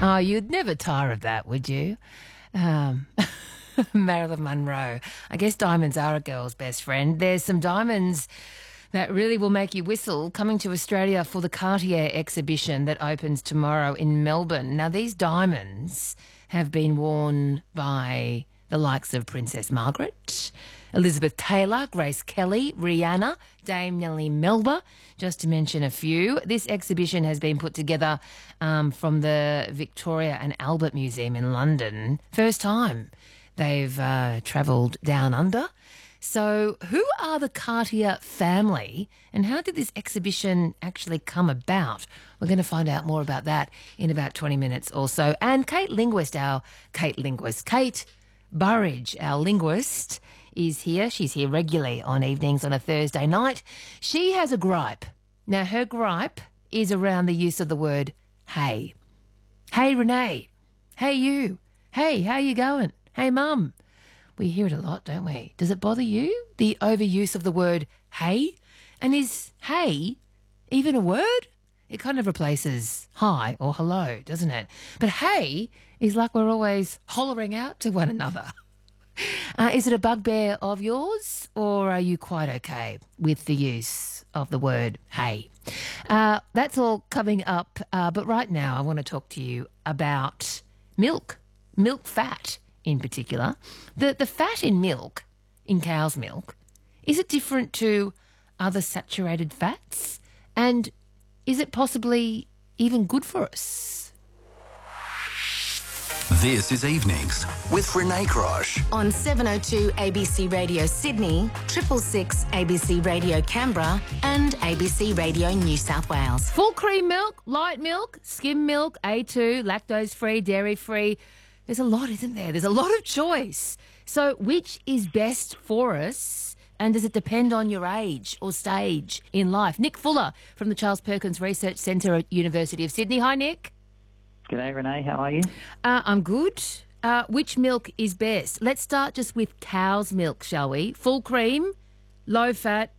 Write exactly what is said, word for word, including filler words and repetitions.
Oh, you'd never tire of that, would you? Um, Marilyn Monroe. I guess diamonds are a girl's best friend. There's some diamonds that really will make you whistle coming to Australia for the Cartier exhibition that opens tomorrow in Melbourne. Now, these diamonds have been worn by the likes of Princess Margaret, Elizabeth Taylor, Grace Kelly, Rihanna, Dame Nellie Melba, just to mention a few. This exhibition has been put together um, from the Victoria and Albert Museum in London. First time they've uh, travelled down under. So who are the Cartier family and how did this exhibition actually come about? We're going to find out more about that in about twenty minutes or so. And Kate Linguist, our Kate Linguist, Kate Burridge, our linguist, is here. She's here regularly on evenings on a Thursday night. She has a gripe. Now, her gripe is around the use of the word hey. Hey, Renee. Hey, you. Hey, how you going? Hey, Mum. We hear it a lot, don't we? Does it bother you, the overuse of the word hey? And is hey even a word? It kind of replaces hi or hello, doesn't it? But hey is like we're always hollering out to one another. Uh, is it a bugbear of yours or are you quite okay with the use of the word hey? Uh, that's all coming up. Uh, but right now I want to talk to you about milk, milk fat in particular. The, the fat in milk, in cow's milk, is it different to other saturated fats? And is it possibly even good for us? This is Evenings with Renee Grosh. On seven oh two A B C Radio Sydney, triple six A B C Radio Canberra and A B C Radio New South Wales. Full cream milk, light milk, skim milk, A two, lactose-free, dairy-free. There's a lot, isn't there? There's a lot of choice. So which is best for us? And does it depend on your age or stage in life? Nick Fuller from the Charles Perkins Research Centre at University of Sydney. Hi, Nick. G'day, Renee. How are you? Uh, I'm good. Uh, which milk is best? Let's start just with cow's milk, shall we? Full cream, low fat,